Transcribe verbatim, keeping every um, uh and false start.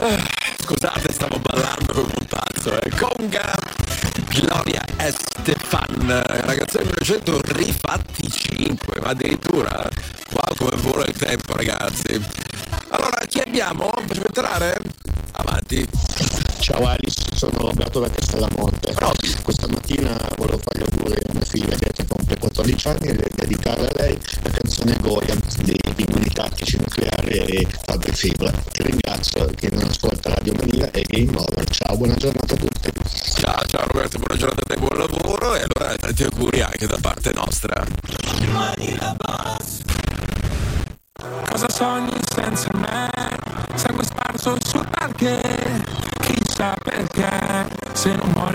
Scusate, stavo ballando come un pazzo, eh. Conga, Gloria Estefan, ragazzi del Novecento rifatti cinque, ma addirittura, wow, come vola il tempo, ragazzi. Allora, chi abbiamo? Facciamo entrare? Avanti. Ciao Alice, sono Roberto da Castellamonte. Robby. Questa mattina volevo fare gli auguri a mia figlia che compie quattordici anni e dedicare a lei la canzone Goya dei Pinguini Tattici Nucleari e Fabri Fibra. Ti ringrazio, che non ascolta Radio Mania e Game Over. Ciao, buona giornata a tutti. Ciao, ciao Roberto, buona giornata e buon lavoro, e allora tanti auguri anche da parte nostra. Cosa sogni senza me? Sangue sparso sul parquet, chissà perché, se non muori